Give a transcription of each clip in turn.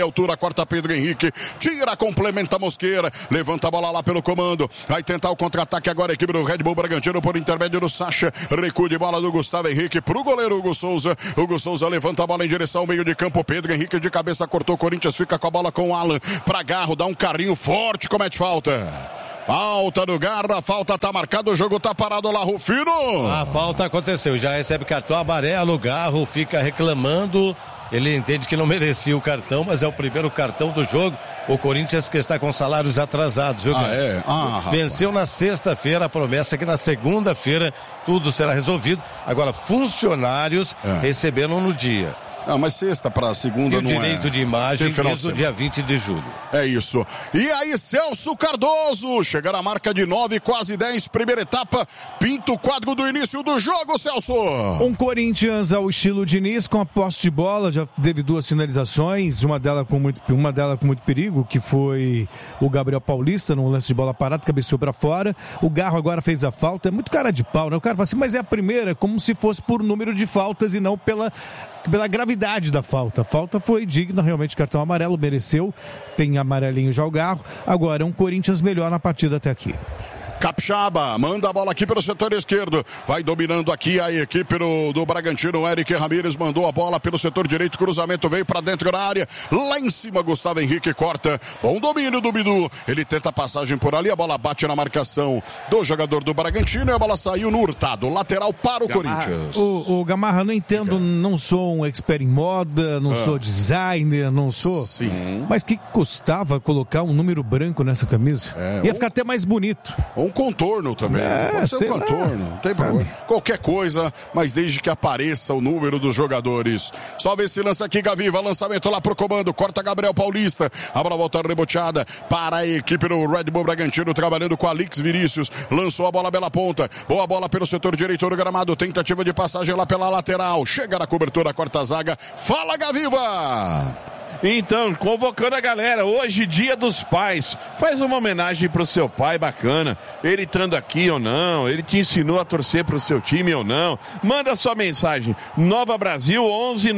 altura, corta Pedro Henrique, tira, complementa Mosqueira, levanta a bola lá pelo comando, vai tentar o contra-ataque agora a equipe do Red Bull Bragantino por intermédio do Sacha, recuo de bola do Gustavo Henrique pro goleiro Hugo Souza levanta a bola em direção ao meio de campo, Pedro Henrique de cabeça cortou, Corinthians fica com a bola com o Alan, pra Garro, dá um carrinho forte, comete falta. Falta do Garra, a falta tá marcada, o jogo tá parado lá, Rufino. A falta aconteceu, já recebe cartão amarelo, o Garro fica reclamando. Ele entende que não merecia o cartão, mas é o primeiro cartão do jogo. O Corinthians que está com salários atrasados, viu, cara? Venceu na sexta-feira, a promessa é que na segunda-feira tudo será resolvido. Agora, funcionários receberam no dia. Mas sexta para segunda não é. E o direito de imagem desde o dia 20 de julho. É isso. E aí, Celso Cardoso, chega na marca de 9, quase 10, primeira etapa, pinta o quadro do início do jogo, Celso. Um Corinthians ao estilo Diniz, com a posse de bola, já teve 2 finalizações, uma delas com muito perigo, que foi o Gabriel Paulista, num lance de bola parada, cabeceou para fora. O Garro agora fez a falta, é muito cara de pau, né? O cara fala assim, mas é a primeira, como se fosse por número de faltas e não pela gravidade da falta. A falta foi digna, realmente, cartão amarelo, mereceu. Tem amarelinho já o Garro. Agora, um Corinthians melhor na partida até aqui. Capixaba, manda a bola aqui pelo setor esquerdo, vai dominando aqui a equipe do Bragantino, Eric Ramírez mandou a bola pelo setor direito, cruzamento veio pra dentro da área, lá em cima Gustavo Henrique corta, bom domínio do Bidu, ele tenta a passagem por ali, a bola bate na marcação do jogador do Bragantino e a bola saiu no Hurtado, lateral para o Corinthians. O Gamarra, não entendo, não sou um expert em moda, não sou designer, não sou... Sim. Mas que custava colocar um número branco nessa camisa? Ia ficar até mais bonito. Um contorno também, pode ser um contorno, não tem problema. Qualquer coisa, mas desde que apareça o número dos jogadores. Só vê esse lance aqui, Gaviva, lançamento lá pro comando, corta Gabriel Paulista, a bola volta reboteada para a equipe do Red Bull Bragantino, trabalhando com Alix Vinícius, lançou a bola bela ponta, boa bola pelo setor direito do gramado, tentativa de passagem lá pela lateral, chega na cobertura, corta a zaga, fala Gaviva! Então, convocando a galera, hoje dia dos pais, faz uma homenagem pro seu pai bacana, ele estando aqui ou não, ele te ensinou a torcer pro seu time ou não, manda sua mensagem, Nova Brasil 11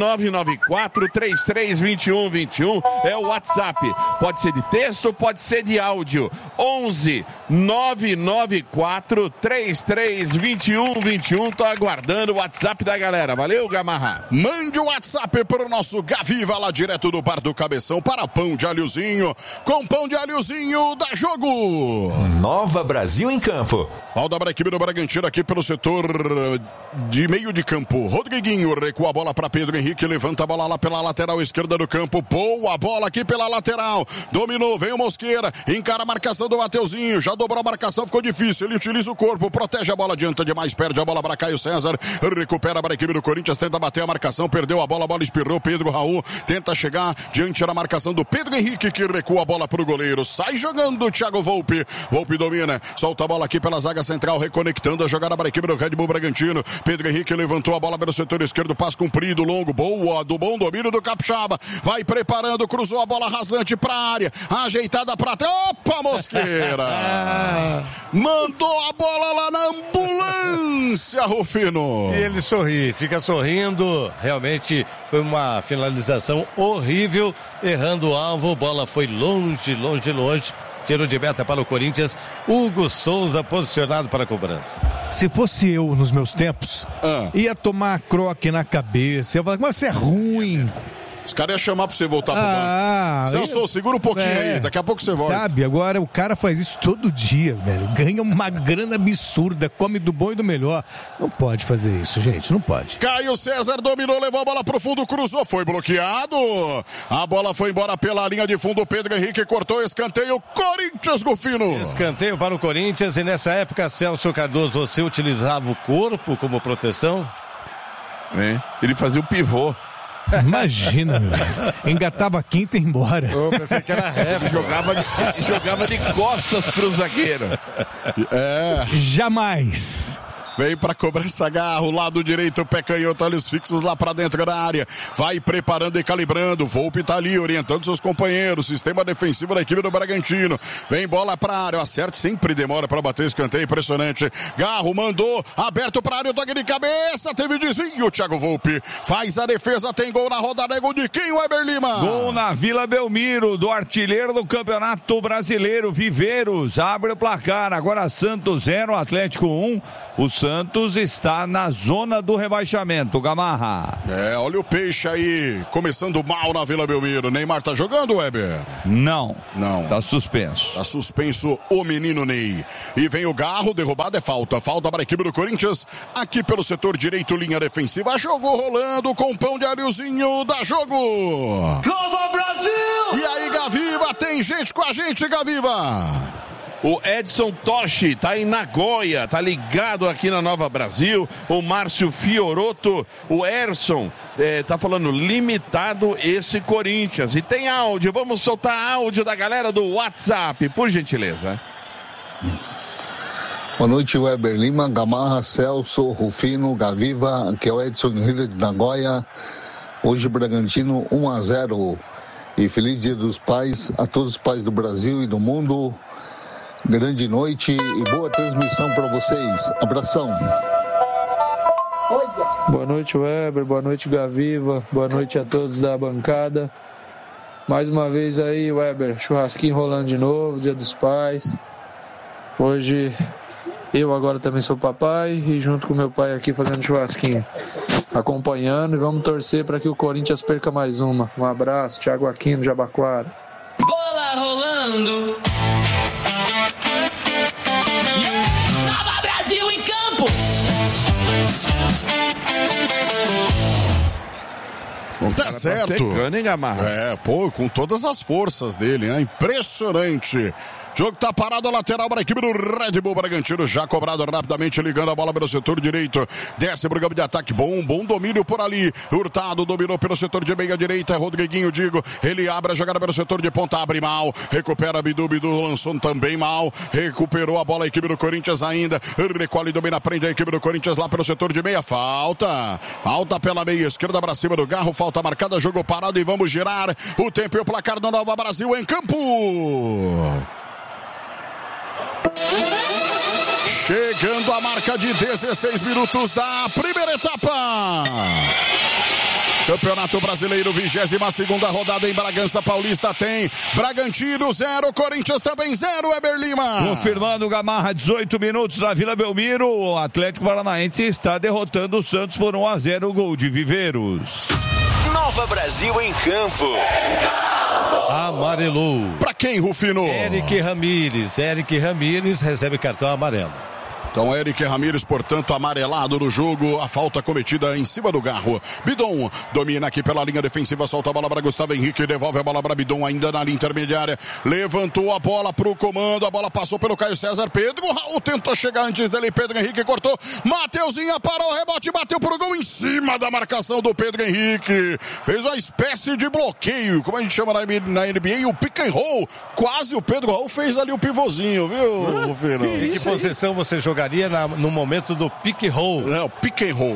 994 33 21 21, é o WhatsApp, pode ser de texto, pode ser de áudio, 11 994 33 21 21, tô aguardando o WhatsApp da galera, valeu, Gamarra? Mande o WhatsApp pro nosso Gaviva lá direto do Bar do Cabeção para Pão de Alhozinho. Com Pão de Alhozinho, dá jogo! Nova Brasil em campo. Falta para a equipe do Bragantino aqui pelo setor de meio de campo. Rodriguinho recua a bola para Pedro Henrique, levanta a bola lá pela lateral esquerda do campo. Boa bola aqui pela lateral. Dominou, veio Mosqueira, encara a marcação do Mateuzinho, já dobrou a marcação, ficou difícil. Ele utiliza o corpo, protege a bola, adianta demais, perde a bola para Caio César. Recupera para a equipe do Corinthians, tenta bater a marcação, perdeu a bola espirrou. Pedro Raul tenta chegar diante da marcação do Pedro Henrique, que recua a bola pro goleiro. Sai jogando o Thiago Volpe. Volpe domina, solta a bola aqui pela zaga central, reconectando a jogada para a equipe do Red Bull Bragantino. Pedro Henrique levantou a bola pelo setor esquerdo, passe comprido, longo, boa, do bom domínio do Capixaba. Vai preparando, cruzou a bola rasante pra área, ajeitada pra... Opa, Mosqueira! Mandou a bola lá na ambulância, Rufino. E ele sorri, fica sorrindo. Realmente foi uma finalização horrível, errando o alvo, bola foi longe. Tiro de meta para o Corinthians, Hugo Souza posicionado para a cobrança. Se fosse eu nos meus tempos, ia tomar croque na cabeça, ia falar, mas você é ruim. Os caras iam chamar pra você voltar pro banco. Celso, segura um pouquinho aí, daqui a pouco você volta. Sabe, agora o cara faz isso todo dia, velho. Ganha uma grana absurda, come do bom e do melhor. Não pode fazer isso, gente, não pode. Caio César dominou, levou a bola pro fundo, cruzou, foi bloqueado. A bola foi embora pela linha de fundo, Pedro Henrique cortou, escanteio, Corinthians, Golfino. Escanteio para o Corinthians, e nessa época, Celso Cardoso, você utilizava o corpo como proteção? Ele fazia o pivô. Imagina, meu. Engatava a quinta e ia embora. Eu pensei que era rap. Jogava de costas pro zagueiro. Jamais. Vem pra cobrança, Garro, lado direito, pé canhoto, olhos fixos lá pra dentro da área. Vai preparando e calibrando. Volpe tá ali, orientando seus companheiros. Sistema defensivo da equipe do Bragantino. Vem bola pra área, o acerte sempre demora pra bater escanteio, impressionante. Garro mandou, aberto pra área, o toque de cabeça, teve desvio. Thiago Volpe faz a defesa, tem gol na rodada, é gol de quem, Weber Lima? Gol na Vila Belmiro, do artilheiro do Campeonato Brasileiro, Viveiros, abre o placar. Agora Santos 0, Atlético 1. O Santos está na zona do rebaixamento, Gamarra. Olha o Peixe aí, começando mal na Vila Belmiro. Neymar tá jogando, Weber? Não. Tá suspenso. Tá suspenso o menino Ney. E vem o Garro, derrubada é falta. Falta para a equipe do Corinthians, aqui pelo setor direito, linha defensiva. Jogo rolando com pão de alhozinho, dá jogo. Nova Brasil! E aí, Gaviva, tem gente com a gente, Gaviva. O Edson Toshi tá em Nagoya, tá ligado aqui na Nova Brasil. O Márcio Fioroto, o Erson, tá falando limitado esse Corinthians. E tem áudio, vamos soltar áudio da galera do WhatsApp, por gentileza. Boa noite, Weber Lima, Gamarra, Celso, Rufino, Gaviva, aqui é o Edson Rio de Nagoya. Hoje Bragantino 1-0. E feliz Dia dos Pais a todos os pais do Brasil e do mundo. Grande noite e boa transmissão para vocês. Abração. Boa noite, Weber. Boa noite, Gaviva. Boa noite a todos da bancada. Mais uma vez aí, Weber, churrasquinho rolando de novo, Dia dos Pais. Hoje eu agora também sou papai e junto com meu pai aqui fazendo churrasquinho, acompanhando, e vamos torcer para que o Corinthians perca mais uma. Um abraço, Thiago Aquino, Jabaquara. Bola rolando. Nova Brasil em campo. Tá certo. Tá secando, hein, Gamarra? Com todas as forças dele, né? Impressionante. Jogo tá parado, a lateral para a equipe do Red Bull Bragantino, já cobrado rapidamente, ligando a bola pelo setor direito. Desce pro campo de ataque, bom domínio por ali. Hurtado dominou pelo setor de meia direita, Rodriguinho, ele abre a jogada pelo setor de ponta, abre mal, recupera Bidu, lançou também mal, recuperou a bola a equipe do Corinthians ainda, recolhe, domina, prende a equipe do Corinthians lá pelo setor de meia, falta pela meia esquerda para cima do Garro, falta marcada, jogo parado e vamos girar o tempo e o placar do Nova Brasil em campo. Chegando a marca de 16 minutos da primeira etapa. Campeonato Brasileiro, 22ª rodada em Bragança Paulista, tem Bragantino 0, Corinthians também 0, Weber Lima. Confirmando o Gamarra, 18 minutos na Vila Belmiro, o Atlético Paranaense está derrotando o Santos por 1-0, gol de Viveiros. Nova Brasil em campo. Amarelou. Pra quem, Rufino? Eric Ramírez recebe cartão amarelo. Então, Eric Ramírez, portanto, amarelado no jogo. A falta cometida em cima do Garro. Bidon domina aqui pela linha defensiva. Solta a bola para Gustavo Henrique. Devolve a bola para Bidon, ainda na linha intermediária. Levantou a bola pro comando. A bola passou pelo Caio César. Pedro Raul tentou chegar antes dele. Pedro Henrique cortou. Mateuzinho parou o rebote. Bateu pro gol em cima da marcação do Pedro Henrique. Fez uma espécie de bloqueio. Como a gente chama na NBA, o pick and roll. Quase o Pedro Raul fez ali o pivôzinho, viu, Rufino? Em que posição você jogaria no momento do pick and roll? Não, pick and roll.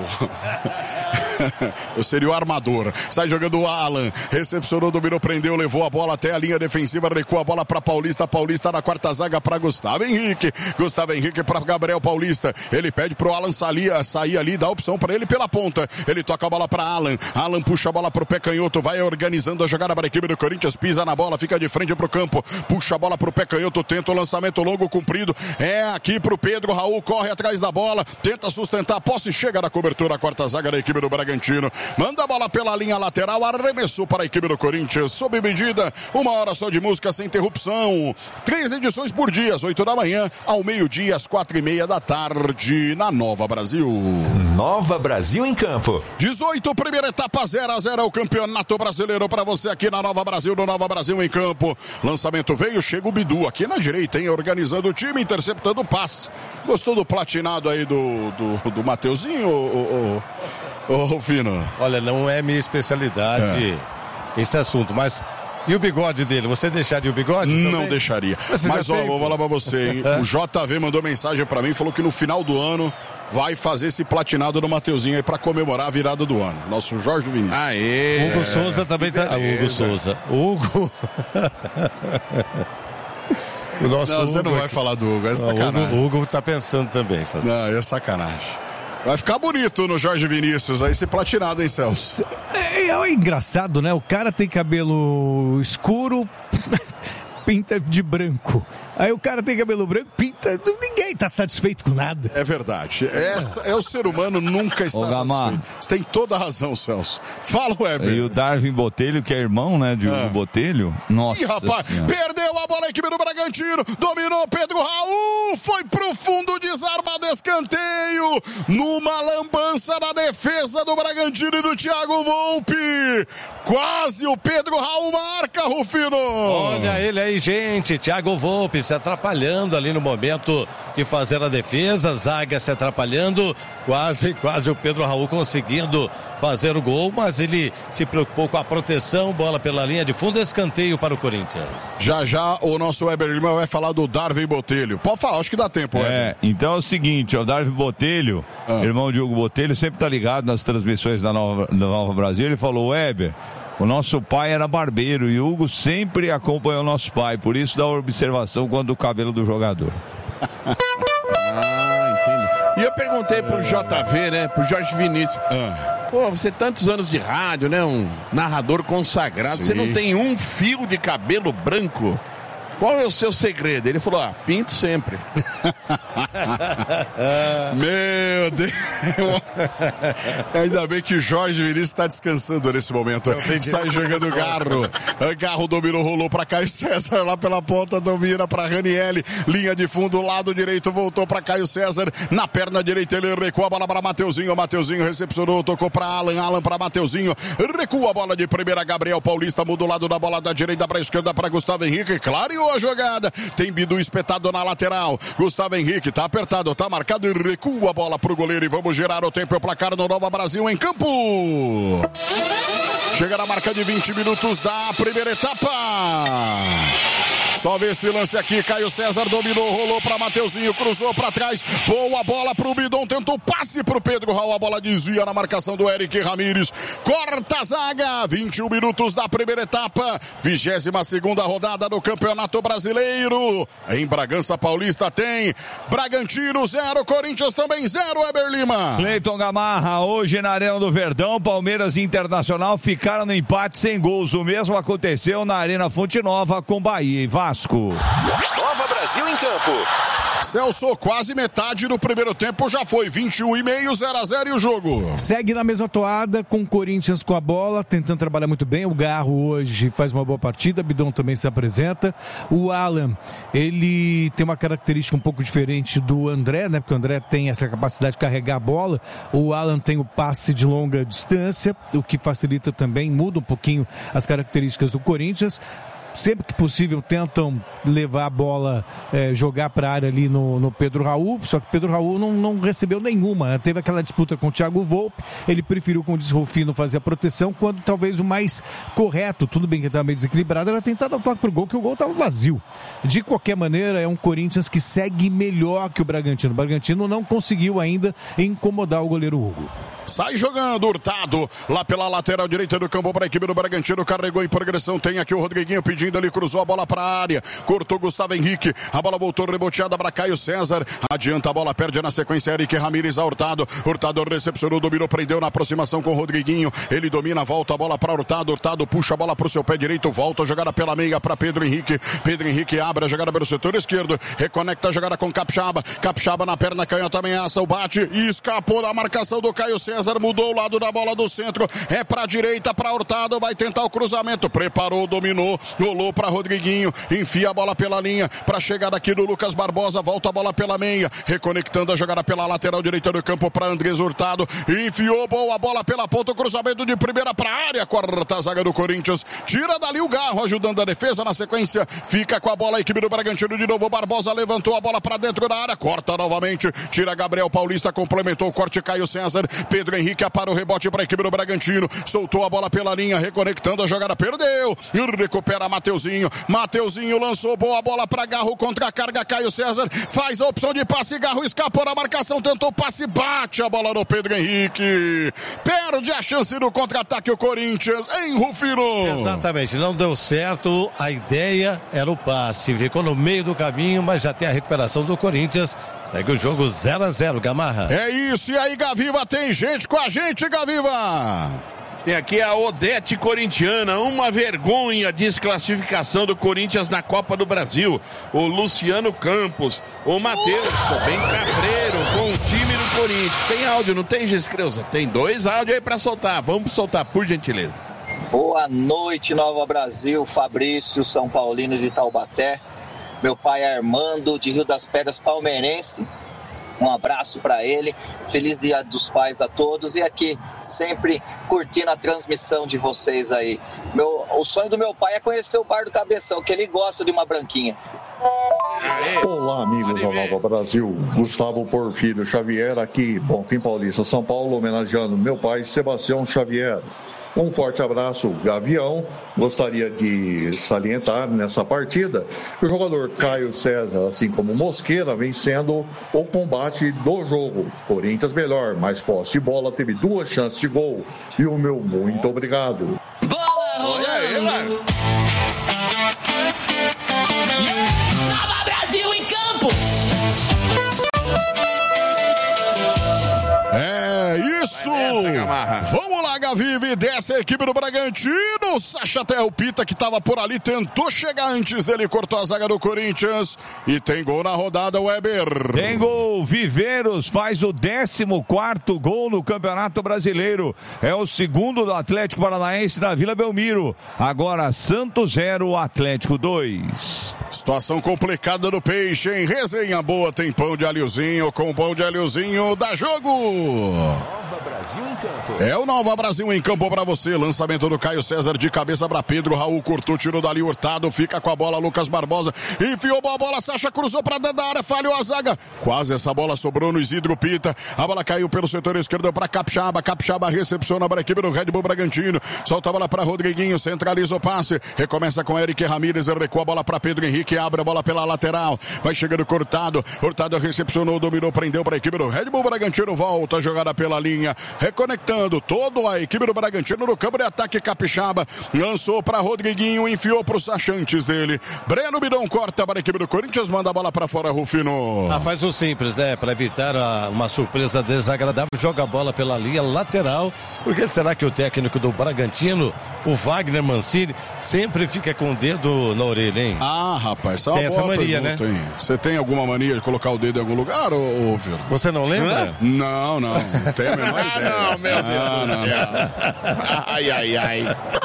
Eu seria o armador. Sai jogando o Alan. Recepcionou, dominou, prendeu, levou a bola até a linha defensiva, recuou a bola para Paulista. Paulista na quarta zaga para Gustavo Henrique. Gustavo Henrique para Gabriel Paulista. Ele pede pro Alan sair ali, dá opção para ele pela ponta. Ele toca a bola para Alan. Alan puxa a bola pro pé canhoto, vai organizando a jogada para a equipe do Corinthians. Pisa na bola, fica de frente pro campo. Puxa a bola pro pé canhoto, tenta o lançamento longo, comprido. É aqui pro Pedro Raul, corre atrás da bola, tenta sustentar a posse, chega na cobertura a quarta zaga da equipe do Bragantino. Manda a bola pela linha lateral, arremessou para a equipe do Corinthians, sob medida, 1 hora só de música sem interrupção. 3 edições por dia, às 8 da manhã, ao meio-dia, às 4:30 da tarde, na Nova Brasil. Nova Brasil em campo. 18, primeira etapa, 0-0, o Campeonato Brasileiro para você aqui na Nova Brasil, no Nova Brasil em campo. Lançamento veio, chega o Bidu aqui na direita, hein, organizando o time, interceptando o passe. Gostou do platinado aí do Mateuzinho, ô Rufino? Olha, não é minha especialidade esse assunto, mas E o bigode dele? Você deixaria o bigode? Não também? deixaria. Mas, vou falar pra você, hein? O JV mandou mensagem pra mim, falou que no final do ano vai fazer esse platinado do Mateuzinho aí pra comemorar a virada do ano. Nosso Jorge Vinícius. Aê! Hugo Souza também tá... Hugo Souza. Hugo... O nosso não, você Hugo não vai falar do Hugo, é sacanagem. O Hugo tá pensando também. Não, é sacanagem. Vai ficar bonito no Jorge Vinícius aí, esse platinado, hein, Celso? É engraçado, né? O cara tem cabelo escuro, pinta de branco. Aí o cara tem cabelo branco, pinta... Ninguém tá satisfeito com nada. É verdade. O ser humano nunca está satisfeito. Você tem toda a razão, Celso. Fala, Weber. E o Darwin Botelho, que é irmão, né, de Hugo Botelho. Nossa. Ih, rapaz, perdeu a bola a equipe do Bragantino. Dominou Pedro Raul. Foi pro fundo, desarmado, escanteio. Numa lambança na defesa do Bragantino e do Thiago Volpi. Quase o Pedro Raul marca, Rufino. Olha ele aí, gente. Thiago Volpi se atrapalhando ali no momento de fazer a defesa, zaga se atrapalhando, quase o Pedro Raul conseguindo fazer o gol, mas ele se preocupou com a proteção, bola pela linha de fundo, escanteio para o Corinthians. Já o nosso Weber Lima vai falar do Darwin Botelho. Pode falar, acho que dá tempo, Weber. Então é o seguinte, o Darwin Botelho, irmão de Hugo Botelho, sempre tá ligado nas transmissões da Nova Brasil, ele falou, Weber, o nosso pai era barbeiro e o Hugo sempre acompanhou o nosso pai, por isso dá observação quanto o cabelo do jogador. Entendi. E eu perguntei pro JV, né, pro Jorge Vinícius, pô, você tantos anos de rádio, né, um narrador consagrado, você não tem um fio de cabelo branco? Qual é o seu segredo? Ele falou, pinto sempre. Meu Deus. Ainda bem que o Jorge Vinícius está descansando nesse momento. Sai jogando Garro. Garro dominou, rolou para Caio César lá pela ponta, domina para Ranielli. Linha de fundo, lado direito, voltou para Caio César. Na perna direita ele recua a bola para Mateuzinho. Mateuzinho recepcionou, tocou para Alan. Alan para Mateuzinho. Recua a bola de primeira, Gabriel Paulista muda o lado da bola da direita para a esquerda para Gustavo Henrique. Clareou a jogada. Tem Bidu espetado na lateral. Gustavo Henrique tá apertado, tá marcado e recua a bola pro goleiro e vamos girar o tempo e o placar no Nova Brasil em campo. Chega na marca de 20 minutos da primeira etapa. Só vê esse lance aqui, Caio César dominou, rolou para Mateuzinho, cruzou para trás, boa bola pro Bidon, tentou passe pro Pedro Raul, a bola desvia na marcação do Eric Ramírez, corta a zaga, 21 minutos da primeira etapa, 22ª rodada do Campeonato Brasileiro, em Bragança Paulista tem Bragantino 0, Corinthians também 0, Weber Lima. Cleiton Gamarra, hoje na Arena do Verdão, Palmeiras e Internacional ficaram no empate sem gols, o mesmo aconteceu na Arena Fonte Nova com Bahia e Vasco. Nova Brasil em campo. Celso, quase metade do primeiro tempo já foi, 21,5, 0-0 e o jogo. Segue na mesma toada com o Corinthians com a bola, tentando trabalhar muito bem. O Garro hoje faz uma boa partida, Bidon também se apresenta. O Alan, ele tem uma característica um pouco diferente do André, né? Porque o André tem essa capacidade de carregar a bola. O Alan tem o passe de longa distância, o que facilita também, muda um pouquinho as características do Corinthians. Sempre que possível tentam levar a bola, jogar para a área ali no Pedro Raul, só que Pedro Raul não recebeu nenhuma, teve aquela disputa com o Thiago Volpi, ele preferiu, como disse Rufino, fazer a proteção, quando talvez o mais correto, tudo bem que estava meio desequilibrado, era tentar dar o toque pro gol, que o gol estava vazio. De qualquer maneira, é um Corinthians que segue melhor que o Bragantino. O Bragantino não conseguiu ainda incomodar o goleiro Hugo. Sai jogando, Hurtado, lá pela lateral direita do campo para a equipe do Bragantino, carregou em progressão, tem aqui o Rodriguinho pedindo, ele cruzou a bola para a área, cortou Gustavo Henrique, a bola voltou reboteada para Caio César, adianta a bola, perde na sequência Eric Ramírez a Hurtado recepcionou, dominou, prendeu na aproximação com o Rodriguinho, ele domina, volta a bola para Hurtado puxa a bola para o seu pé direito, volta a jogada pela meia para Pedro Henrique abre a jogada pelo setor esquerdo, reconecta a jogada com Capixaba na perna canhota, ameaça o bate e escapou da marcação do Caio César, mudou o lado da bola do centro, é pra direita, pra Hurtado, vai tentar o cruzamento, preparou, dominou, rolou pra Rodriguinho, enfia a bola pela linha, pra chegada aqui do Lucas Barbosa, volta a bola pela meia, reconectando a jogada pela lateral direita do campo pra Andrés Hurtado, enfiou boa bola pela ponta, o cruzamento de primeira pra área, corta a zaga do Corinthians, tira dali o Garro, ajudando a defesa, na sequência, fica com a bola a equipe do Bragantino de novo, Barbosa levantou a bola pra dentro da área, corta novamente, tira Gabriel Paulista, complementou o corte Caio César, Pedro Pedro Henrique para o rebote para a equipe do Bragantino. Soltou a bola pela linha, reconectando a jogada, perdeu. E recupera Mateuzinho. Mateuzinho lançou boa bola para Garro, contra a carga, Caio César faz a opção de passe, Garro escapou da marcação, tentou passe, bate a bola no Pedro Henrique. Perde a chance do contra-ataque o Corinthians, hein, Rufino? Exatamente, não deu certo, a ideia era o passe, ficou no meio do caminho, mas já tem a recuperação do Corinthians, segue o jogo 0-0, Gamarra. É isso, e aí, Gaviva, tem gente com a gente, Gaviva! Tem aqui a Odete corintiana, uma vergonha, desclassificação do Corinthians na Copa do Brasil. O Luciano Campos, o Matheus, ficou bem cabreiro com o time do Corinthians. Tem áudio, não tem, Giscreuza? Tem 2 áudios aí pra soltar, vamos soltar, por gentileza. Boa noite, Nova Brasil, Fabrício, São Paulino de Taubaté. Meu pai é Armando, de Rio das Pedras, palmeirense. Um abraço para ele, feliz Dia dos Pais a todos e aqui sempre curtindo a transmissão de vocês aí. O sonho do meu pai é conhecer o Bar do Cabeção, que ele gosta de uma branquinha. Olá, amigos da Nova Brasil, Gustavo Porfírio Xavier aqui, Bonfim Paulista, São Paulo, homenageando meu pai Sebastião Xavier. Um forte abraço, Gavião. Gostaria de salientar nessa partida que o jogador Caio César, assim como Mosqueira, vem sendo o combate do jogo. Corinthians melhor, mais posse de bola, teve 2 chances de gol. E o meu muito obrigado. Bola rolando. Nova Brasil em campo. É isso! Vamos lá, Gavive, desce a equipe do Bragantino. Sacha Pita, que estava por ali, tentou chegar antes dele, cortou a zaga do Corinthians. E tem gol na rodada, Weber. Tem gol, Viveiros faz o 14º gol no Campeonato Brasileiro. É o 2º do Atlético Paranaense na Vila Belmiro. Agora Santos 0, Atlético 2. Situação complicada do Peixe, hein? Resenha boa, tem pão de alhozinho, com pão de alhozinho, dá jogo! Nova Brasil em campo. É o Nova Brasil em campo pra você. Lançamento do Caio César de cabeça pra Pedro. Raul cortou, tirou dali Hurtado. Fica com a bola Lucas Barbosa. Enfiou a bola, Sacha cruzou pra dentro da área, falhou a zaga. Quase essa bola sobrou no Isidro Pita. A bola caiu pelo setor esquerdo pra Capixaba. Capixaba recepciona para a equipe do Red Bull Bragantino. Solta a bola pra Rodriguinho, centraliza o passe. Recomeça com Eric Ramírez, recua a bola pra Pedro Henrique. Abre a bola pela lateral. Vai chegando Hurtado. Hurtado recepcionou, dominou, prendeu pra equipe do Red Bull Bragantino. Volta a jogada pela linha. Reconectando toda a equipe do Bragantino no campo de ataque. Capixaba lançou para Rodriguinho, enfiou pro Sacha antes dele. Breno Bidon corta para a equipe do Corinthians, manda a bola para fora, Rufino. Faz o simples, né? Para evitar uma surpresa desagradável, joga a bola pela linha lateral. Porque será que o técnico do Bragantino, o Wagner Mancini, sempre fica com o dedo na orelha, hein? Rapaz, tem essa mania, pergunta, né? Hein? Você tem alguma mania de colocar o dedo em algum lugar, ô Rufino? Você não lembra? Não tenho a menor ideia. Não, meu Deus do céu. Ai.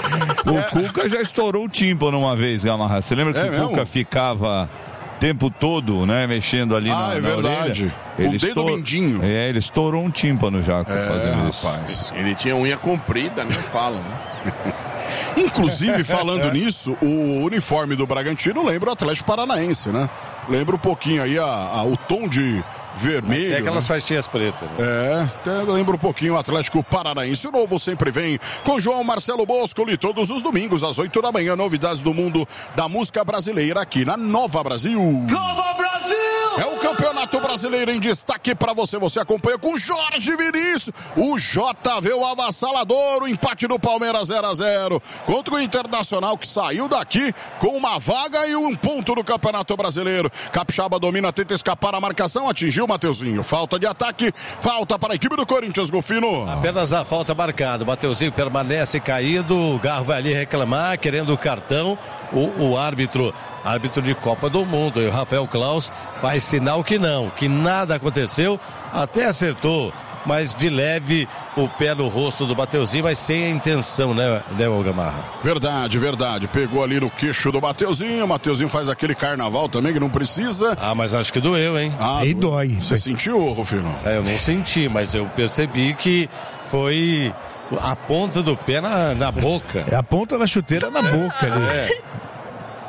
O Cuca já estourou o tímpano uma vez, Gamarra. Você lembra que o Cuca ficava o tempo todo, né, mexendo ali na verdade. Ele o dedo mindinho. Ele estourou um tímpano já fazendo isso. Rapaz. Ele tinha unha comprida, né? Falam, né? Inclusive, falando nisso, o uniforme do Bragantino lembra o Atlético Paranaense, né? Lembra um pouquinho aí o tom de vermelho. Mas é aquelas faixinhas pretas. Né? Lembra um pouquinho o Atlético Paranaense. O novo sempre vem com João Marcelo Boscoli todos os domingos às 8 da manhã. Novidades do mundo da música brasileira aqui na Nova Brasil. Nova Brasil! É o Campeonato Brasileiro em destaque para você. Você acompanha com Jorge Vinícius. O JV, o avassalador, o empate do Palmeiras 0-0 contra o Internacional, que saiu daqui com uma vaga e um ponto no Campeonato Brasileiro. Capixaba domina, tenta escapar a marcação, atingiu o Mateuzinho. Falta de ataque, falta para a equipe do Corinthians, Golfino. Apenas a falta marcada. O Mateuzinho permanece caído. O Garro vai ali reclamar, querendo o cartão. O árbitro de Copa do Mundo, e o Rafael Klaus, faz sinal que não, que nada aconteceu, até acertou, mas de leve o pé no rosto do Mateuzinho, mas sem a intenção, né, Gamarra? Verdade. Pegou ali no queixo do Mateuzinho. O Mateuzinho faz aquele carnaval também que não precisa. Mas acho que doeu, hein? Aí dói. Você sentiu, Rufino? Eu não senti, mas eu percebi que foi a ponta do pé na boca. É a ponta da chuteira na boca ali.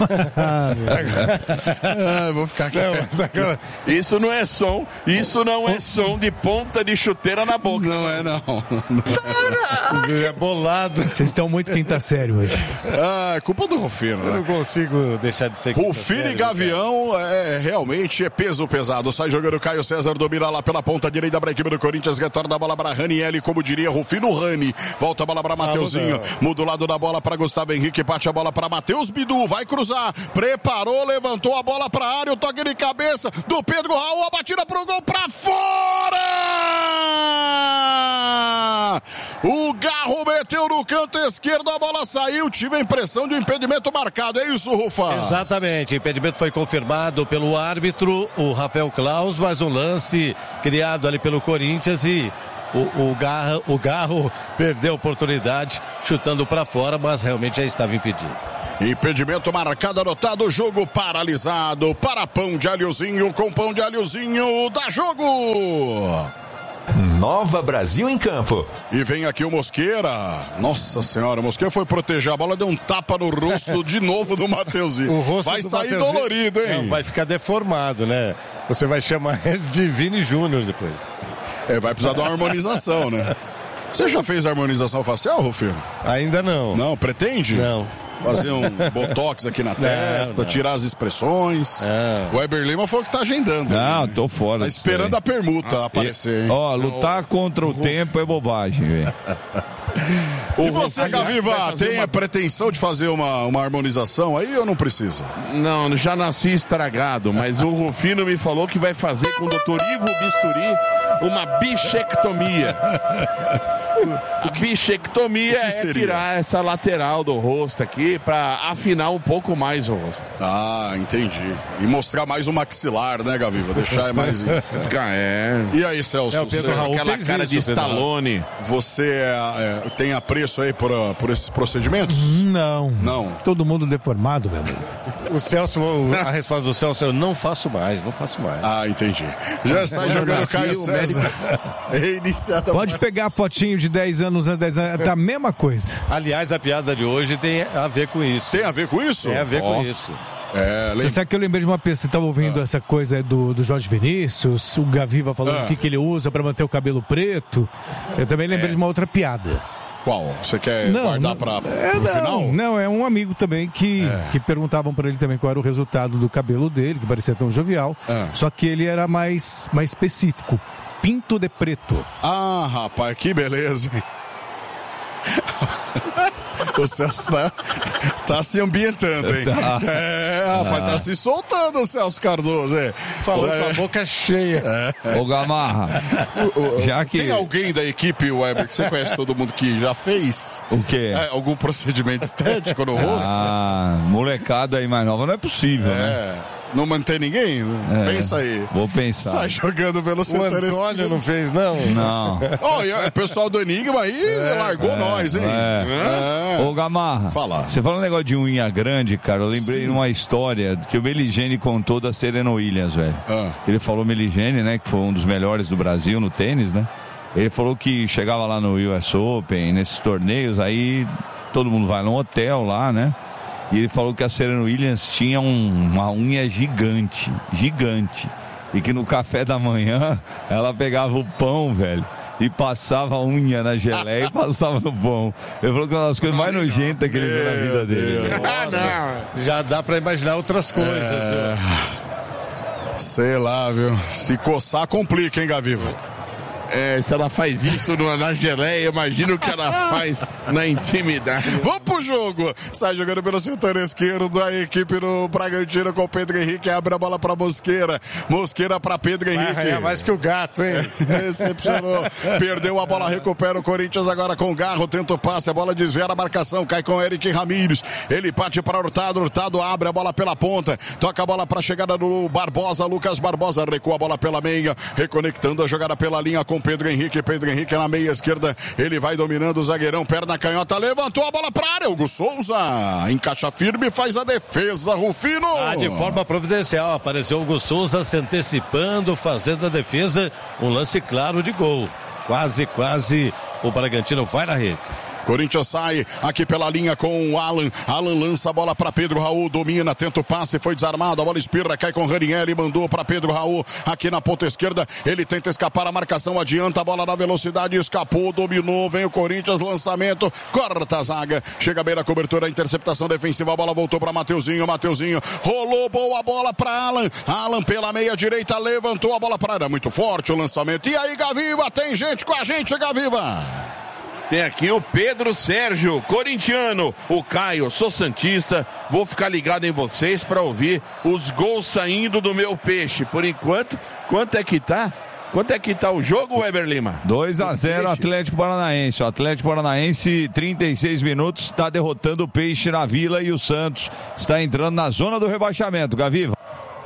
Vou ficar aqui. Isso não é som de ponta de chuteira na boca. Não é, não. É bolado. Vocês estão muito quinta série hoje. É culpa do Rufino, né? Eu não consigo deixar de ser quinta Rufino série, e Gavião realmente é peso pesado. Sai jogando Caio César, domina lá pela ponta direita para a equipe do Corinthians, retorna a bola para Ranieri, como diria Rufino, Rani. Volta a bola para Mateuzinho, muda o lado da bola para Gustavo Henrique, bate a bola para Matheus Bidu, vai cruzar, preparou, levantou a bola para a área, o toque de cabeça do Pedro Raul, a batida pro gol para fora! O Garro meteu no canto esquerdo, a bola saiu, tive a impressão de um impedimento marcado, é isso, Rufa? Exatamente, impedimento foi confirmado pelo árbitro, o Rafael Claus, mas um lance criado ali pelo Corinthians e o Garro perdeu a oportunidade chutando para fora, mas realmente já estava impedido. Impedimento marcado, anotado, jogo paralisado para Pão de Alhozinho, com Pão de Alhozinho, dá jogo! Nova Brasil em campo. E vem aqui o Mosqueira. Nossa senhora, o Mosqueira foi proteger a bola, deu um tapa no rosto de novo do Mateuzinho. O rosto vai do sair Mateuzinho, dolorido, hein? Não, vai ficar deformado, né? Você vai chamar ele de Vini Júnior depois. Vai precisar de uma harmonização, né? Você já fez harmonização facial, Rufino? Ainda não. Não, pretende? Não. Fazer um botox aqui na testa, tirar as expressões. O Weber Lima falou que tá agendando. Não, tô fora. Tá esperando a permuta aparecer, hein? Lutar contra o tempo é bobagem, velho. E você, Gaviva, tem a pretensão de fazer uma harmonização aí ou não precisa? Não, já nasci estragado, mas o Rufino me falou que vai fazer com o Dr. Ivo Bisturi uma bichectomia. A bichectomia é tirar essa lateral do rosto aqui pra afinar um pouco mais o rosto. Ah, entendi. E mostrar mais o maxilar, né, Gaviva? Deixar mais... E aí, Celso? O Pedro Raul aquela fez cara isso, de Stallone. Você tem apreço aí por esses procedimentos? Não. Não. Todo mundo deformado, meu amigo. O Celso, a resposta do Celso é: eu não faço mais. Ah, entendi. Já sai jogando Caio César. Pode pegar a fotinho de 10 anos, tá a mesma coisa. Aliás, a piada de hoje tem a ver com isso. Tem a ver com isso? Tem a ver com isso. Você sabe que eu lembrei de uma pessoa, você estava ouvindo essa coisa do Jorge Vinícius, o Gaviva falando o que ele usa para manter o cabelo preto. Eu também lembrei de uma outra piada. Qual? Você quer guardar para o final? Não, é um amigo também que perguntavam para ele também qual era o resultado do cabelo dele, que parecia tão jovial, só que ele era mais específico. Pinto de preto. Ah, rapaz, que beleza, hein? O Celso tá se ambientando, hein? Rapaz, tá se soltando o Celso Cardoso, hein? Falou com a boca cheia. Ô, Gamarra, já que... Tem alguém da equipe, Weber, que você conhece todo mundo que já fez? O quê? Algum procedimento estético no rosto? Molecada aí mais nova, não é possível, né? Não mantém ninguém? Pensa aí. Vou pensar. Sai jogando pelo setor esquerdo. O Antônio não fez, não? Não. O pessoal do Enigma aí largou nós, hein? Ô, Gamarra. Fala. Você falou um negócio de unha grande, cara. Eu lembrei de uma história que o Meligeni contou da Serena Williams, velho. Ele falou Meligeni, né? Que foi um dos melhores do Brasil no tênis, né? Ele falou que chegava lá no US Open, nesses torneios, aí todo mundo vai num hotel lá, né? E ele falou que a Serena Williams tinha uma unha gigante. E que no café da manhã ela pegava o pão, velho, e passava a unha na geleia e passava no pão. Ele falou que uma das coisas mais nojentas que ele viu na vida dele. Já dá pra imaginar outras coisas. Sei lá, viu? Se coçar, complica, hein, Gaviva? Se ela faz isso na geleia, imagina o que ela faz na intimidade. Vamos pro jogo. Sai jogando pelo setor esquerdo da equipe do Bragantino com o Pedro Henrique. Abre a bola pra Mosqueira. Mosqueira pra Pedro Henrique. É mais que o gato, hein? Decepcionou. Perdeu a bola, recupera o Corinthians agora com o Garro. Tenta o passe, a bola desvia a marcação. Cai com o Eric Ramírez. Ele parte para Hurtado. Hurtado abre a bola pela ponta. Toca a bola pra chegada do Barbosa. Lucas Barbosa recua a bola pela meia. Reconectando a jogada pela linha com Pedro Henrique na meia esquerda, ele vai dominando o zagueirão, perna canhota, levantou a bola pra área, Hugo Souza encaixa firme e faz a defesa, Rufino. De forma providencial, apareceu o Hugo Souza se antecipando, fazendo a defesa, um lance claro de gol, quase o Bragantino vai na rede. Corinthians sai aqui pela linha com o Alan. Alan lança a bola para Pedro Raul, domina, tenta o passe, foi desarmado, a bola espirra, cai com Ranieri, mandou para Pedro Raul aqui na ponta esquerda. Ele tenta escapar, a marcação adianta, a bola na velocidade, escapou, dominou, vem o Corinthians, lançamento, corta a zaga, chega a beira a cobertura, a interceptação defensiva, a bola voltou para Mateuzinho, rolou, boa bola para Alan pela meia direita, levantou a bola para área, muito forte o lançamento. E aí, Gaviva, tem gente com a gente, Gaviva. Tem aqui o Pedro Sérgio, corintiano. O Caio, sou santista. Vou ficar ligado em vocês para ouvir os gols saindo do meu peixe. Por enquanto, quanto é que tá? Quanto é que tá o jogo, Weber Lima? 2-0 Atlético Paranaense. O Atlético Paranaense, 36 minutos, está derrotando o Peixe na Vila e o Santos está entrando na zona do rebaixamento. Gaviva.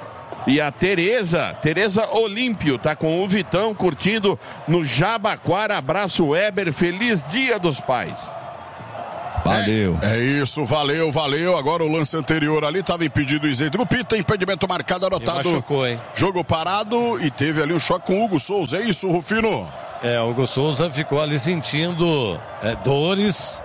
E a Tereza Olímpio, tá com o Vitão curtindo no Jabaquara. Abraço, Weber, feliz Dia dos Pais. Valeu. É isso, valeu. Agora o lance anterior ali estava impedido o Isei Drupita, impedimento marcado, anotado. Machucou, hein? Jogo parado e teve ali um choque com o Hugo Souza, é isso, Rufino? O Hugo Souza ficou ali sentindo dores,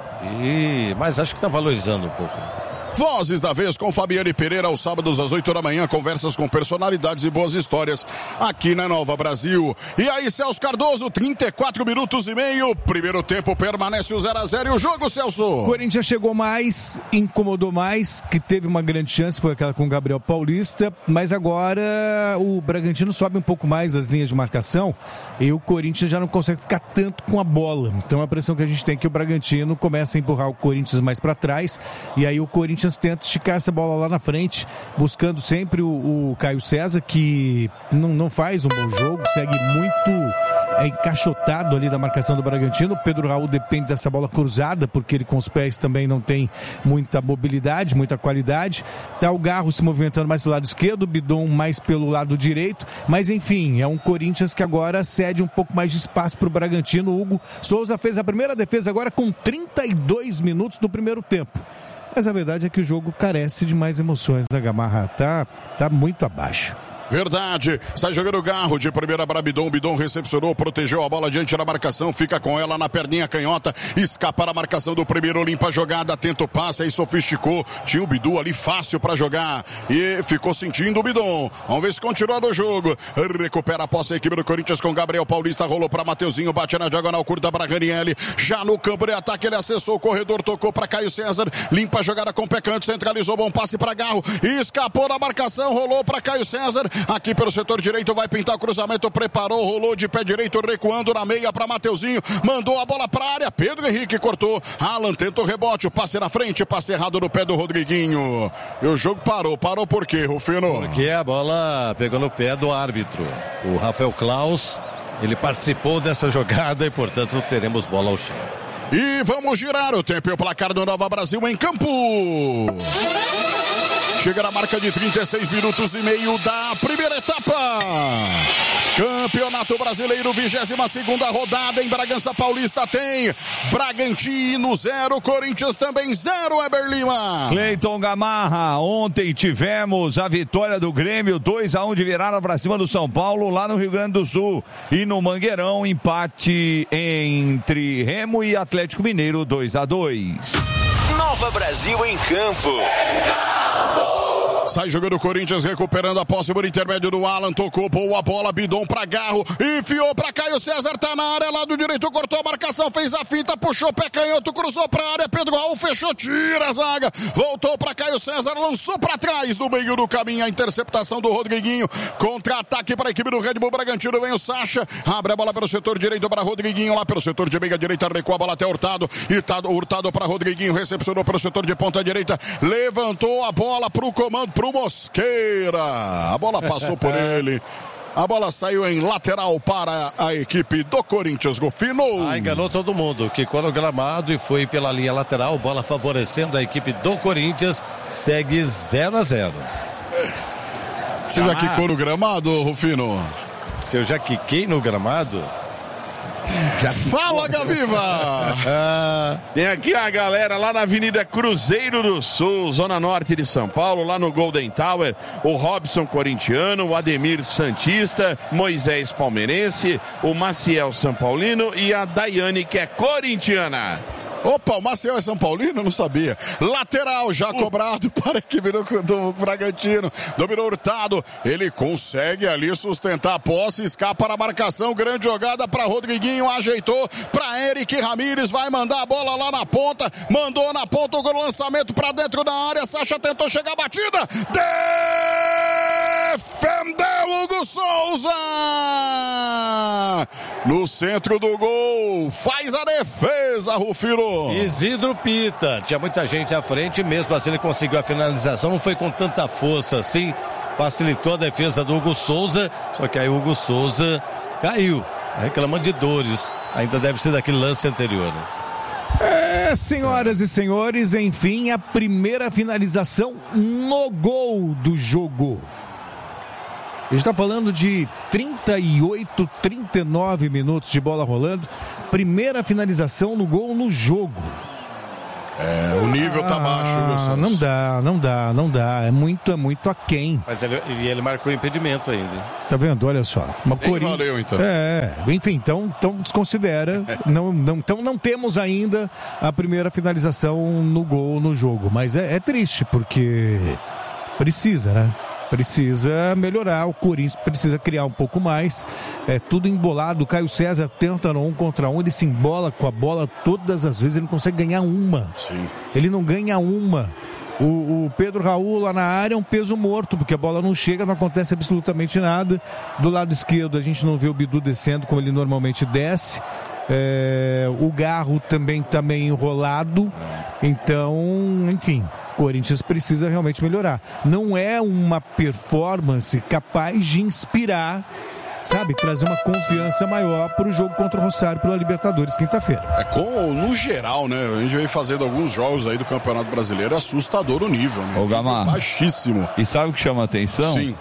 mas acho que está valorizando um pouco. Vozes da Vez com Fabiane Pereira, aos sábados às 8 da manhã, conversas com personalidades e boas histórias aqui na Nova Brasil. E aí, Celso Cardoso, 34 minutos e meio, primeiro tempo permanece o 0-0 e o jogo, Celso? O Corinthians chegou mais, incomodou mais, que teve uma grande chance, foi aquela com o Gabriel Paulista, mas agora o Bragantino sobe um pouco mais as linhas de marcação e o Corinthians já não consegue ficar tanto com a bola. Então a impressão que a gente tem é que o Bragantino começa a empurrar o Corinthians mais para trás e aí o Corinthians tenta esticar essa bola lá na frente, buscando sempre o Caio César, que não faz um bom jogo, segue muito encaixotado ali da marcação do Bragantino. O Pedro Raul depende dessa bola cruzada, porque ele com os pés também não tem muita mobilidade, muita qualidade. Tá o Garro se movimentando mais pelo lado esquerdo, o Bidon mais pelo lado direito, mas enfim, é um Corinthians que agora cede um pouco mais de espaço para o Bragantino. O Hugo Souza fez a primeira defesa agora com 32 minutos do primeiro tempo. Mas a verdade é que o jogo carece de mais emoções, né, Gamarra? Tá muito abaixo. Verdade, sai jogando o Garro de primeira para Bidon, recepcionou, protegeu a bola diante da marcação, fica com ela na perninha canhota, escapa da marcação do primeiro, limpa a jogada, tenta o passe, aí sofisticou, tinha o Bidu ali fácil para jogar e ficou sentindo o Bidon. Vamos ver se continua no jogo, recupera a posse a equipe do Corinthians com Gabriel Paulista, rolou para Mateuzinho, bate na diagonal curta para Ranieri, já no campo de ataque ele acessou o corredor, tocou para Caio César, limpa a jogada com o pé canto, centralizou, bom passe para Garro, escapou da marcação, rolou para Caio César, aqui pelo setor direito, vai pintar o cruzamento, preparou, rolou de pé direito, recuando na meia para Mateuzinho, mandou a bola para a área, Pedro Henrique cortou, Alan tenta o rebote, o passe na frente, passe errado no pé do Rodriguinho. E o jogo parou por quê, Rufino? Porque a bola pegou no pé do árbitro, o Rafael Klaus, ele participou dessa jogada e, portanto, teremos bola ao chão. E vamos girar o tempo e o placar do Nova Brasil em campo. Chega na marca de 36 minutos e meio da primeira etapa. Campeonato Brasileiro, 22ª rodada em Bragança Paulista tem Bragantino 0, Corinthians também 0, Weber Lima. Cleiton Gamarra, ontem tivemos a vitória do Grêmio, 2-1 de virada para cima do São Paulo, lá no Rio Grande do Sul. E no Mangueirão, empate entre Remo e Atlético Mineiro, 2-2. Nova Brasil em campo. Sai jogando o Corinthians, recuperando a posse por intermédio do Alan, tocou, boa bola, Bidon pra Garro, enfiou pra Caio César, tá na área, lado direito, cortou a marcação, fez a finta, puxou pé canhoto, cruzou pra área, Pedro Raul fechou, tira a zaga, voltou pra Caio César, lançou pra trás, no meio do caminho, a interceptação do Rodriguinho, contra-ataque pra equipe do Red Bull Bragantino, vem o Sacha, abre a bola pelo setor direito para Rodriguinho, lá pelo setor de meia direita, recua a bola até Hurtado, e tá Hurtado pra Rodriguinho, recepcionou pelo setor de ponta direita, levantou a bola pro comando, pro Mosqueira, a bola passou por ele, a bola saiu em lateral para a equipe do Corinthians, Gofino. Enganou todo mundo, quicou no gramado e foi pela linha lateral, bola favorecendo a equipe do Corinthians, segue 0-0. Você já quicou no gramado, Rufino? Se eu já quiquei no gramado... Fala, Gaviva! Tem aqui a galera lá na Avenida Cruzeiro do Sul, zona norte de São Paulo, lá no Golden Tower, o Robson corintiano, o Ademir santista, Moisés palmeirense, o Maciel São Paulino e a Daiane, que é corintiana. Opa, o Maciel é São Paulino? Não sabia. Lateral já cobrado para a equipe do Bragantino. Dominou Hurtado. Ele consegue ali sustentar a posse. Escapa na marcação. Grande jogada para Rodriguinho. Ajeitou para Eric Ramírez. Vai mandar a bola lá na ponta. Mandou na ponta o lançamento para dentro da área. Sacha tentou chegar a batida. Defendeu Hugo Souza. No centro do gol. Faz a defesa, Rufino. Isidro Pita, tinha muita gente à frente, mesmo assim ele conseguiu a finalização, não foi com tanta força assim, facilitou a defesa do Hugo Souza, só que aí o Hugo Souza caiu, reclamando de dores, ainda deve ser daquele lance anterior, né? Senhoras e senhores, enfim, a primeira finalização no gol do jogo. A gente está falando de 38, 39 minutos de bola rolando. Primeira finalização no gol no jogo. O nível tá baixo, viu, Santos? Não dá. É muito aquém. Mas ele marcou impedimento ainda. Tá vendo? Olha só. Valeu, então. Enfim, então desconsidera. Então não temos ainda a primeira finalização no gol no jogo. Mas é triste, porque precisa, né? Precisa melhorar, o Corinthians precisa criar um pouco mais, tudo embolado. O Caio César tenta no 1 contra 1, ele se embola com a bola todas as vezes, ele não consegue ganhar uma. Sim. Ele não ganha uma. O Pedro Raul lá na área é um peso morto, porque a bola não chega, não acontece absolutamente nada. Do lado esquerdo a gente não vê o Bidu descendo como ele normalmente desce. O Garro também tá meio enrolado. Então, enfim, o Corinthians precisa realmente melhorar. Não é uma performance capaz de inspirar, sabe, trazer uma confiança maior para o jogo contra o Rosário pela Libertadores quinta-feira. No geral, né? A gente vem fazendo alguns jogos aí do Campeonato Brasileiro, é assustador o nível, né? Ô, Gamarra, baixíssimo. E sabe o que chama a atenção? Sim.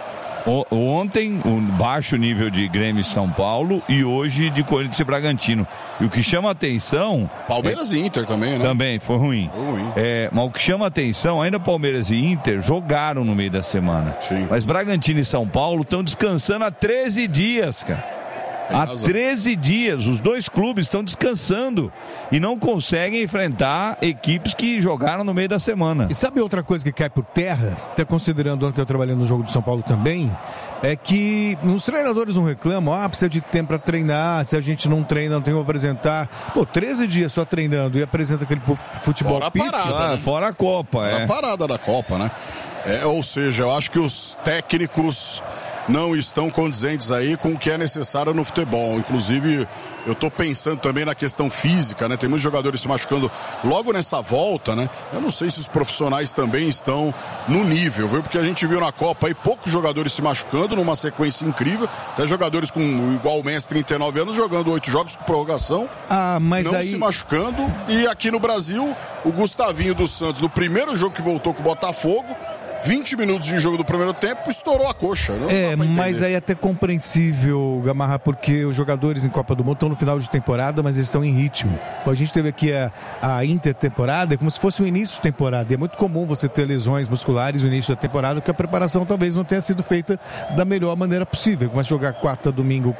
Ontem, um baixo nível de Grêmio e São Paulo e hoje de Corinthians e Bragantino. E o que chama a atenção... Palmeiras e Inter também, né? Também, foi ruim. Mas o que chama a atenção, ainda Palmeiras e Inter jogaram no meio da semana. Sim. Mas Bragantino e São Paulo estão descansando há 13 dias, cara. Há 13 dias, os dois clubes estão descansando e não conseguem enfrentar equipes que jogaram no meio da semana. E sabe outra coisa que cai por terra, até considerando que eu trabalhei no jogo de São Paulo também, é que os treinadores não reclamam, precisa de tempo para treinar, se a gente não treina, não tem como apresentar. 13 dias só treinando e apresenta aquele futebol fora a Copa. Fora a parada da Copa, né? Ou seja, eu acho que os técnicos não estão condizentes aí com o que é necessário no futebol. Inclusive, eu tô pensando também na questão física, né? Tem muitos jogadores se machucando logo nessa volta, né? Eu não sei se os profissionais também estão no nível, viu? Porque a gente viu na Copa aí poucos jogadores se machucando numa sequência incrível. Até jogadores com igual o Messi, 39 anos, jogando 8 jogos com prorrogação. Mas não aí... se machucando. E aqui no Brasil, o Gustavinho dos Santos, no primeiro jogo que voltou com o Botafogo, 20 minutos de jogo do primeiro tempo, estourou a coxa. Mas aí é até compreensível, Gamarra, porque os jogadores em Copa do Mundo estão no final de temporada, mas eles estão em ritmo. A gente teve aqui a intertemporada, é como se fosse o início de temporada. E é muito comum você ter lesões musculares no início da temporada, porque a preparação talvez não tenha sido feita da melhor maneira possível. Começa a jogar quarta, domingo,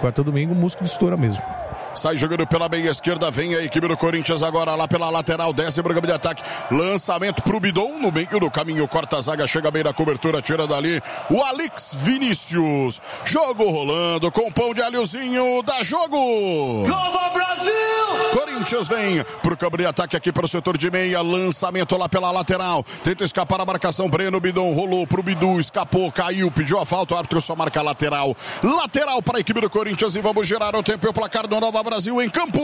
o músculo estoura mesmo. Sai jogando pela meia esquerda, vem a equipe do Corinthians agora lá pela lateral, desce o campo de ataque, lançamento pro Bidon, no meio do caminho, corta a zaga, chega bem na cobertura, tira dali o Alex Vinícius. Jogo rolando com pão de alhozinho, dá jogo! Nova Brasil! Corinthians vem pro campo de ataque aqui para o setor de meia, lançamento lá pela lateral, tenta escapar a marcação, Breno Bidon rolou pro Bidu, escapou, caiu, pediu a falta, o árbitro só marca lateral para a equipe do Corinthians e vamos girar o tempo e o placar do Nova Brasil em campo.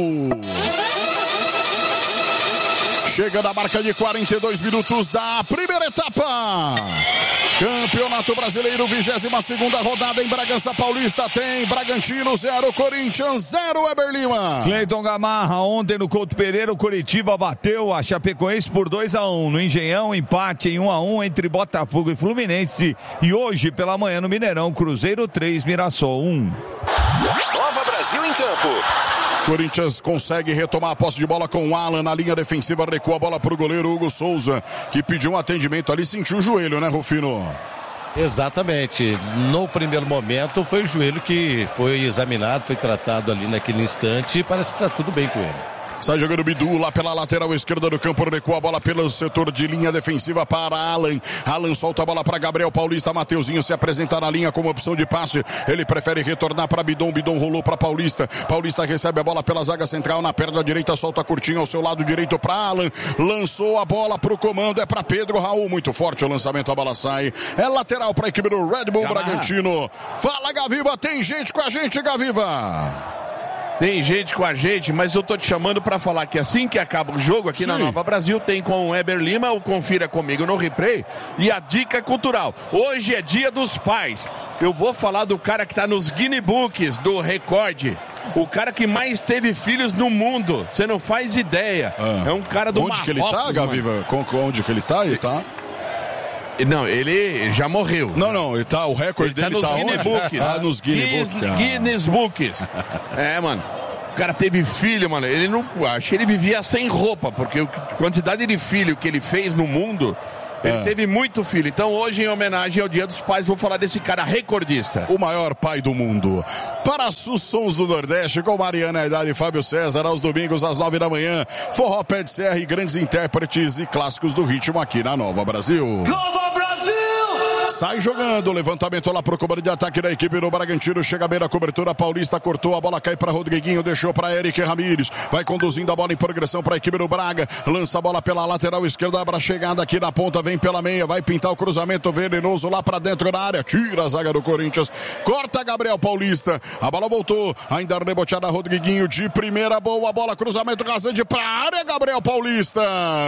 Chega da marca de 42 minutos da primeira etapa. Campeonato Brasileiro, 22ª rodada em Bragança Paulista. Tem Bragantino 0, Corinthians 0, Eber Lima. Cleiton Gamarra, ontem no Couto Pereira, o Curitiba bateu a Chapecoense por 2-1. No Engenhão, empate em 1-1 entre Botafogo e Fluminense. E hoje, pela manhã, no Mineirão, Cruzeiro 3, Mirassol 1. Nova Brasil em campo. Corinthians consegue retomar a posse de bola com o Alan na linha defensiva, recua a bola para o goleiro Hugo Souza, que pediu um atendimento ali, sentiu o joelho, né, Rufino? Exatamente. No primeiro momento foi o joelho que foi examinado, foi tratado ali naquele instante e parece que está tudo bem com ele. Sai jogando Bidu lá pela lateral esquerda do campo, recua a bola pelo setor de linha defensiva para Alan. Alan solta a bola para Gabriel Paulista. Mateuzinho se apresenta na linha como opção de passe. Ele prefere retornar para Bidon. Bidon rolou para Paulista. Paulista recebe a bola pela zaga central na perna direita, solta curtinho ao seu lado direito para Alan. Lançou a bola pro comando, é para Pedro Raul. Muito forte o lançamento, a bola sai. É lateral para a equipe do Red Bull Bragantino. Fala, Gaviva, tem gente com a gente, Gaviva. Tem gente com a gente, mas eu tô te chamando pra falar que assim que acaba o jogo aqui na Nova Brasil, tem com o Weber Lima, o Confira Comigo no Replay, e a dica cultural. Hoje é dia dos pais. Eu vou falar do cara que tá nos Guinness Books do recorde. O cara que mais teve filhos no mundo. Você não faz ideia. É um cara do Marrocos. Onde que ele tá, Gaviva? Onde que ele tá? Ele tá... Não, ele já morreu. Não, ele tá, o recorde dele tá onde? Nos Guinness Books. Mano. O cara teve filho, mano. Ele não. Acho que ele vivia sem roupa, porque a quantidade de filho que ele fez no mundo. Ele teve muito filho. Então hoje, em homenagem ao Dia dos Pais, vou falar desse cara recordista. O maior pai do mundo. Para os sons do Nordeste, com Mariana Haidar e Fábio César, aos domingos às 9 da manhã. Forró Pé de Serra e grandes intérpretes e clássicos do ritmo aqui na Nova Brasil. Nova Brasil! Sai jogando, levantamento lá pro comando de ataque da equipe do Bragantino, chega bem na cobertura, Paulista cortou, a bola cai para Rodriguinho, deixou para Eric Ramírez, vai conduzindo a bola em progressão para a equipe do Braga, lança a bola pela lateral esquerda, abra a chegada aqui na ponta, vem pela meia, vai pintar o cruzamento venenoso lá para dentro da área, tira a zaga do Corinthians, corta Gabriel Paulista, a bola voltou, ainda reboteada Rodriguinho, de primeira, boa bola, cruzamento rasante para a área, Gabriel Paulista,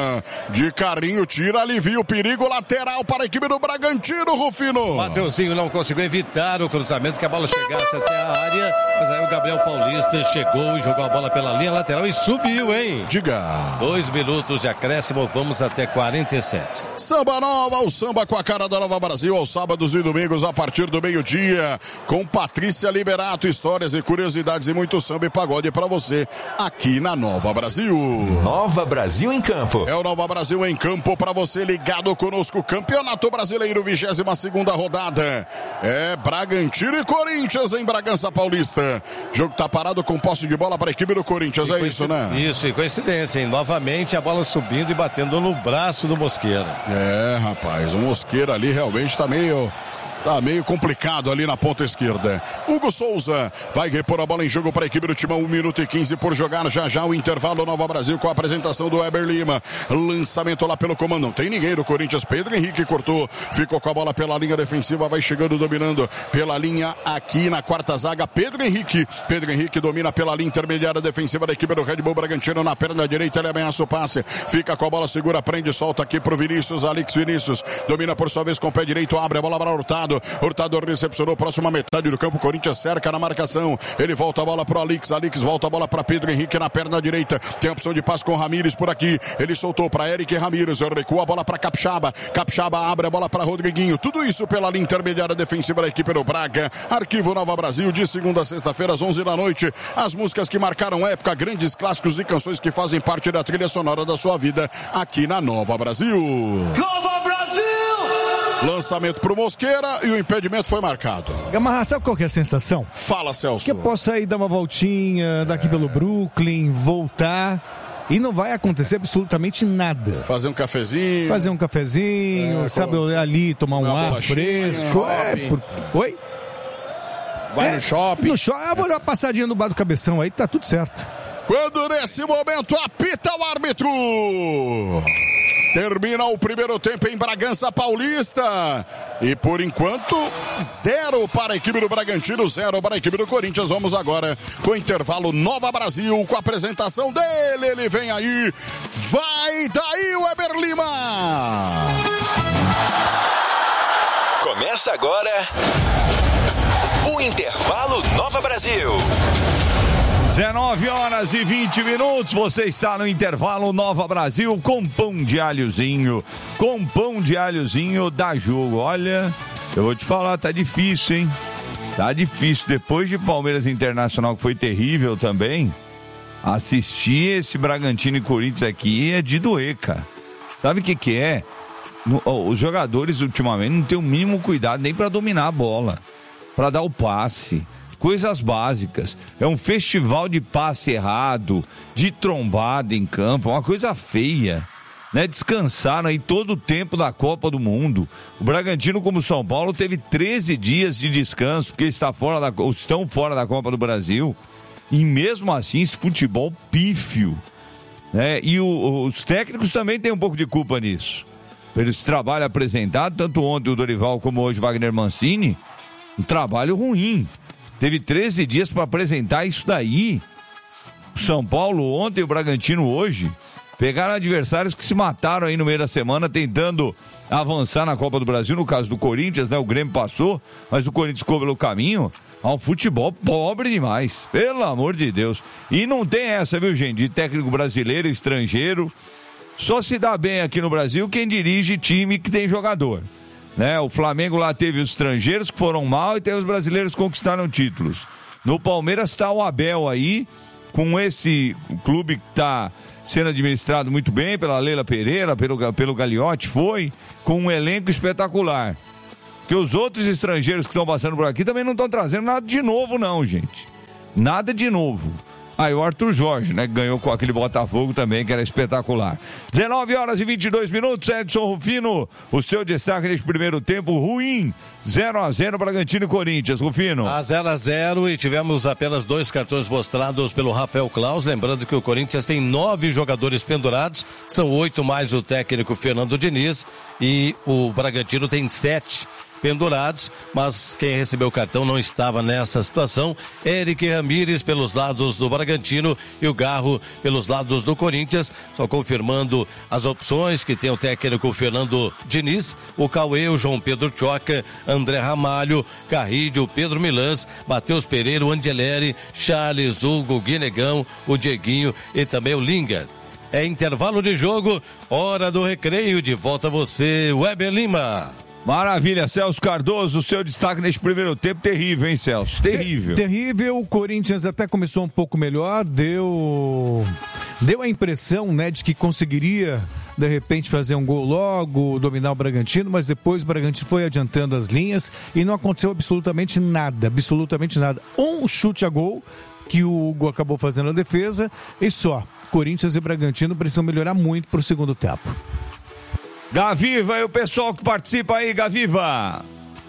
de carrinho, tira, alivia o perigo, lateral para a equipe do Bragantino, Rufino. Mateuzinho não conseguiu evitar o cruzamento, que a bola chegasse até a área, mas aí o Gabriel Paulista chegou e jogou a bola pela linha lateral e subiu, hein? Diga. 2 minutos de acréscimo, vamos até 47. Samba Nova, o samba com a cara da Nova Brasil, aos sábados e domingos a partir do meio-dia, com Patrícia Liberato, histórias e curiosidades e muito samba e pagode pra você aqui na Nova Brasil. Nova Brasil em campo. É o Nova Brasil em campo pra você ligado conosco, Campeonato Brasileiro, 22ª rodada. É Bragantino e Corinthians em Bragança Paulista. Jogo tá parado com posse de bola para a equipe do Corinthians, é isso, né? Isso, e coincidência, hein? Novamente a bola subindo e batendo no braço do Mosqueira. É, rapaz, o Mosqueira ali realmente tá meio complicado ali na ponta esquerda. Hugo Souza vai repor a bola em jogo para a equipe do Timão. 1 minuto e 15 por jogar. Já o intervalo Nova Brasil com a apresentação do Weber Lima. Lançamento lá pelo comando. Não tem ninguém do Corinthians. Pedro Henrique cortou. Ficou com a bola pela linha defensiva. Vai chegando, dominando pela linha aqui na quarta zaga. Pedro Henrique. Pedro Henrique domina pela linha intermediária defensiva da equipe do Red Bull Bragantino. Na perna direita ele ameaça o passe. Fica com a bola, segura, prende, solta aqui pro Vinícius. Alex Vinícius domina por sua vez com o pé direito. Abre a bola para Hurtado. Hurtado recepcionou, próxima metade do campo, Corinthians cerca na marcação, ele volta a bola pro Alex volta a bola para Pedro Henrique na perna direita, tem a opção de passe com Ramírez por aqui, ele soltou para Eric Ramírez, recua a bola para Capixaba abre a bola para Rodriguinho, tudo isso pela linha intermediária defensiva da equipe do Braga. Arquivo Nova Brasil, de segunda a sexta-feira às 11 da noite, as músicas que marcaram época, grandes clássicos e canções que fazem parte da trilha sonora da sua vida aqui na Nova Brasil. Nova Brasil! Lançamento pro Mosqueira e o impedimento foi marcado. Gamarra, sabe qual que é a sensação? Fala, Celso. Que eu posso aí dar uma voltinha daqui pelo Brooklyn, voltar e não vai acontecer absolutamente nada. Fazer um cafezinho. Sabe, ali tomar um ar fresco. Oi? Vai no shopping. No shopping, eu vou dar uma passadinha no bar do Cabeção aí, tá tudo certo. Quando nesse momento apita o árbitro. Termina o primeiro tempo em Bragança Paulista. E por enquanto, 0 para a equipe do Bragantino, 0 para a equipe do Corinthians. Vamos agora com o intervalo Nova Brasil, com a apresentação dele. Ele vem aí. Vai daí o Weber Lima. Começa agora o intervalo Nova Brasil. 19 horas e 20 minutos, você está no intervalo Nova Brasil com pão de alhozinho da Jogo. Olha, eu vou te falar, tá difícil, hein? Tá difícil, depois de Palmeiras Internacional, que foi terrível também, assistir esse Bragantino e Corinthians aqui é de doer, cara. Sabe o que é? Os jogadores ultimamente não têm o mínimo cuidado nem pra dominar a bola, pra dar o passe. coisas básicas. É um festival de passe errado, de trombada em campo, uma coisa feia. Né, descansaram aí todo o tempo da Copa do Mundo. O Bragantino, como o São Paulo, teve 13 dias de descanso, porque estão fora da Copa do Brasil. E mesmo assim, esse futebol pífio. Né? E os técnicos também têm um pouco de culpa nisso. Pelo esse trabalho apresentado, tanto ontem o Dorival como hoje o Wagner Mancini, um trabalho ruim. Teve 13 dias para apresentar isso daí. O São Paulo ontem e o Bragantino hoje pegaram adversários que se mataram aí no meio da semana tentando avançar na Copa do Brasil, no caso do Corinthians, né? O Grêmio passou, mas o Corinthians ficou pelo caminho. Há um futebol pobre demais, pelo amor de Deus. E não tem essa, viu, gente, de técnico brasileiro, estrangeiro. Só se dá bem aqui no Brasil quem dirige time que tem jogador. Né? O Flamengo lá teve os estrangeiros que foram mal e tem os brasileiros que conquistaram títulos. No Palmeiras está o Abel aí, com esse clube que está sendo administrado muito bem pela Leila Pereira, pelo Gagliotti, com um elenco espetacular. Que os outros estrangeiros que estão passando por aqui também não estão trazendo nada de novo não, gente. Nada de novo. Aí o Arthur Jorge, né, que ganhou com aquele Botafogo também, que era espetacular. 19h22, Edson Rufino, o seu destaque neste primeiro tempo ruim, 0-0 Bragantino e Corinthians, Rufino. 0-0 e tivemos apenas 2 cartões mostrados pelo Rafael Claus, lembrando que o Corinthians tem 9 jogadores pendurados, são 8 mais o técnico Fernando Diniz e o Bragantino tem 7 pendurados, mas quem recebeu o cartão não estava nessa situação. Eric Ramírez pelos lados do Bragantino e o Garro pelos lados do Corinthians, só confirmando as opções que tem o técnico Fernando Diniz, o Cauê, o João Pedro Choca, André Ramalho, Carrilho, Pedro Milans, Matheus Pereira, o Angeleri, Charles, Hugo, Guinegão, o Dieguinho e também o Linga. É intervalo de jogo, hora do recreio, de volta você, Weber Lima. Maravilha, Celso Cardoso, o seu destaque neste primeiro tempo, terrível, hein, Celso? Terrível. Terrível, o Corinthians até começou um pouco melhor, deu a impressão, né, de que conseguiria, de repente, fazer um gol logo, dominar o Bragantino, mas depois o Bragantino foi adiantando as linhas e não aconteceu absolutamente nada. Um chute a gol, que o Hugo acabou fazendo a defesa, e só. Corinthians e Bragantino precisam melhorar muito para o segundo tempo. Gaviva e o pessoal que participa aí, Gaviva.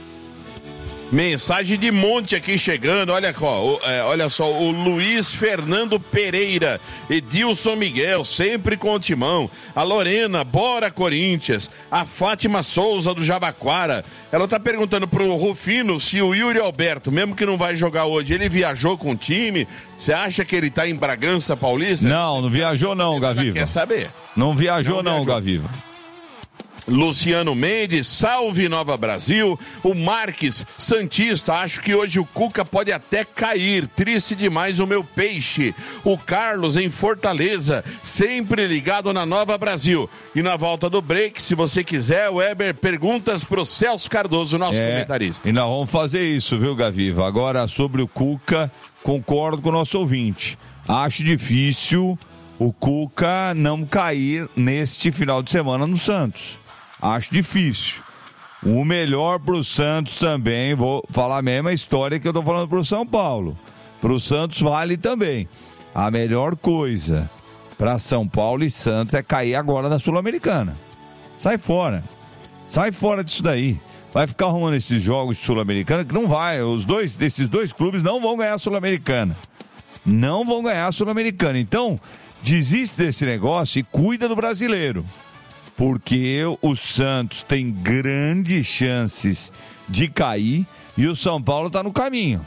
Mensagem de monte aqui chegando, olha só, o Luiz Fernando Pereira, Edilson Miguel, sempre com o timão, a Lorena, bora Corinthians, a Fátima Souza do Jabaquara, ela tá perguntando pro Rufino se o Yuri Alberto, mesmo que não vai jogar hoje, ele viajou com o time, você acha que ele tá em Bragança Paulista? Não viajou não, Gaviva. Quer saber? Não viajou não, Gaviva. Luciano Mendes, salve Nova Brasil. O Marques Santista, acho que hoje o Cuca pode até cair, triste demais o meu peixe. O Carlos em Fortaleza, sempre ligado na Nova Brasil. E na volta do break, se você quiser, Weber, perguntas pro Celso Cardoso, nosso comentarista. E nós vamos fazer isso, viu, Gaviva? Agora, sobre o Cuca, concordo com o nosso ouvinte. Acho difícil o Cuca não cair neste final de semana no Santos. Acho difícil. O melhor pro Santos também, vou falar a mesma história que eu tô falando pro São Paulo. Pro Santos vale também. A melhor coisa para São Paulo e Santos é cair agora na Sul-Americana. Sai fora disso daí. Vai ficar arrumando esses jogos de Sul-Americana que não vai. Esses dois clubes não vão ganhar a Sul-Americana. Não vão ganhar a Sul-Americana. Então, desiste desse negócio e cuida do brasileiro. Porque o Santos tem grandes chances de cair e o São Paulo está no caminho.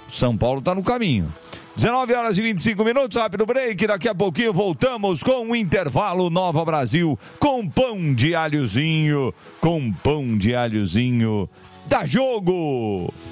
19h25, rápido break. Daqui a pouquinho voltamos com o intervalo Nova Brasil com pão de alhozinho. Dá jogo!